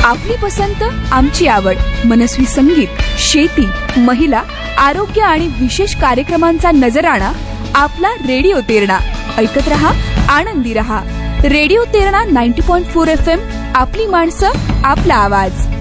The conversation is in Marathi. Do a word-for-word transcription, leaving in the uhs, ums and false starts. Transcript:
आपली पसंत आमची आवड. मनस्वी संगीत, शेती, महिला, आरोग्य आणि विशेष कार्यक्रमांचा नजराणा आपला रेडिओ तेरणा. ऐकत रहा, आनंदी रहा. रेडिओ तेरणा नव्वद पॉइंट चार एफ एम. आपली माणसं, आपला आवाज.